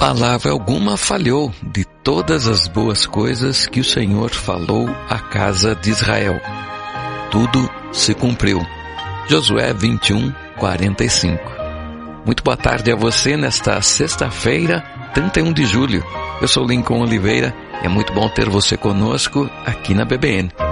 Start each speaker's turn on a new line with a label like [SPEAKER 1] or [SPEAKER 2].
[SPEAKER 1] palavra alguma falhou de todas as boas coisas que o Senhor falou à casa de Israel. Tudo se cumpriu. Josué 21:45. Muito boa tarde a você nesta sexta-feira, 31 de julho. Eu sou Lincoln Oliveira e é muito bom ter você conosco aqui na BBN.